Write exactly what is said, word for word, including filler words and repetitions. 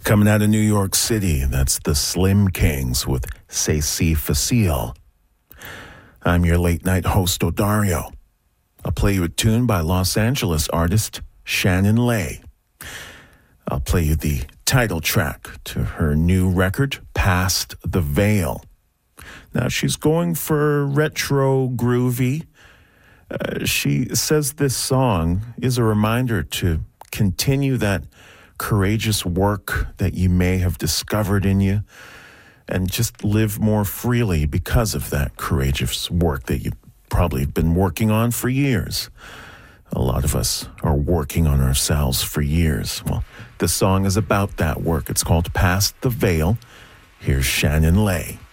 Coming out of New York City, that's the Slim Kings with C'est Si Facile. I'm your late-night host, Odario. I'll play you a tune by Los Angeles artist Shannon Lay. I'll play you the title track to her new record, Past the Veil. Now, she's going for retro groovy. Uh, she says this song is a reminder to continue that courageous work that you may have discovered in you and just live more freely because of that courageous work that you probably have been working on for years. A lot of us are working on ourselves for years. Well, the song is about that work. It's called Past the Veil. Here's Shannon Lay.